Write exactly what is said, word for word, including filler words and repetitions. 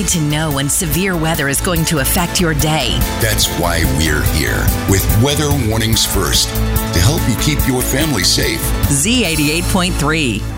need to know when severe weather is going to affect your day. That's why we're here with Weather Warnings First to help you keep your family safe. Z eighty-eight point three.